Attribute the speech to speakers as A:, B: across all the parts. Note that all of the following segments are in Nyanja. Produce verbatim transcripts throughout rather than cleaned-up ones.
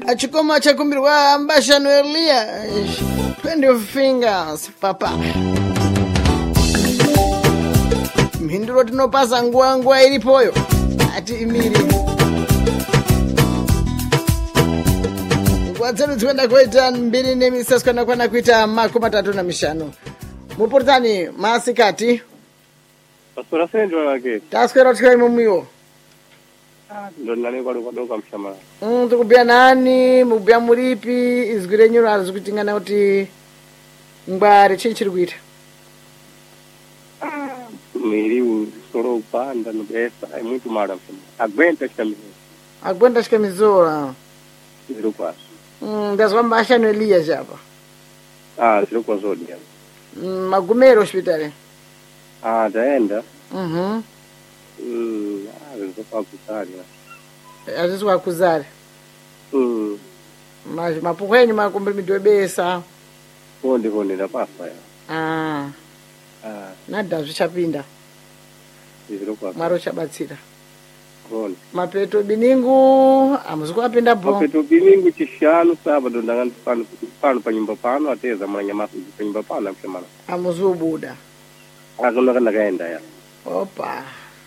A: Achikoma chakumbirwa ambashano Elia. Twenty fingers, papa. Mhinduro tinopasa nguwa nguwa ilipoyo. Ati imiri. Nguwa dzedu dzikuenda kuita mbiri nemisasi kana kwana kuita makumi matatu na mishanu. Mupurutani masikati.
B: Pastora sendwa lake.
A: Taswera tukai mumiwo.
B: Ndo nani kwa kwa doka mshamara.
A: Mm, tukubia nani, mubia muripi, izgire nyuro azikutingana kuti ngwari chinchiri kuita.
B: Miri usoro upanda no besa, é muito mara mshamara. Aguenta chikamizo.
A: Aguenta chikamizo.
B: Zero kwa.
A: Mm, ndazwa mbashano Elia japa.
B: Ah, zero kwa zodi.
A: Mm, magumero hospitali.
B: Ah, daenda.
A: Mhm.
B: Mm, ah, zero kwa kusari.
A: Azizi kwa kuzari.
B: Mm.
A: Mas mapukweni makumbi midwebesa.
B: Honde honde da papa ya.
A: Ah.
B: Ah,
A: Nada zvichapinda.
B: zero kwa.
A: Maro chabatsira.
B: Honde.
A: Mapeto biningu amuzi kwapinda bo.
B: Mapeto biningu chishanu sábado ndanga pano pano panyumba pano ateza manya mafu panyumba pano mshamara.
A: Amuzi ubuda.
B: Azonda kana kaenda ya.
A: Opa.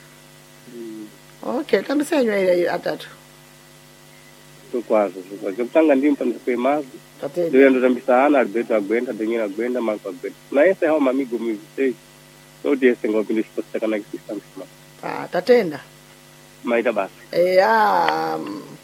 A: Okay, tambisenywa ile atatu.
B: Tukwazo tukwazo kutanga ndimpa ndikwemazi
A: Tatenda.
B: ndio ndo tambisana albeto agwenda dengine agwenda manko agwenda na ese hao mamigo mivise so diese ngopindi sipostaka na kisistam sima
A: Ah, tatenda.
B: maida basi
A: Eh, ah,